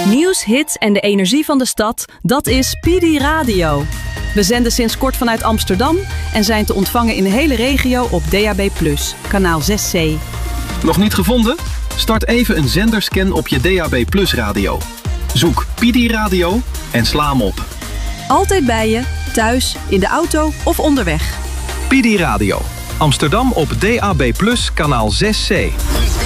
Nieuws, hits en de energie van de stad, dat is PD Radio. We zenden sinds kort vanuit Amsterdam en zijn te ontvangen in de hele regio op DAB+, kanaal 6C. Nog niet gevonden? Start even een zenderscan op je DAB+ radio. Zoek PD Radio en sla hem op. Altijd bij je, thuis, in de auto of onderweg. PD Radio. Amsterdam op DAB+, kanaal 6C.